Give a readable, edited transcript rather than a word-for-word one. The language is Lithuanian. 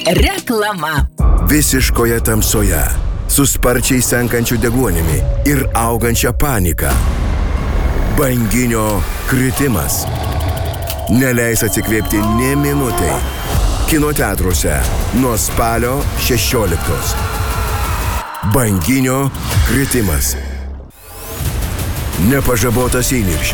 Reklama. Visiškoje tamsoje, su sparčiai senkančiu deguonimi ir augančia panika. Banginio kritimas. Neleis atsikvėpti nė minutei. Kino teatruose nuo spalio 16. Banginio kritimas. Nepažabotas įniršis.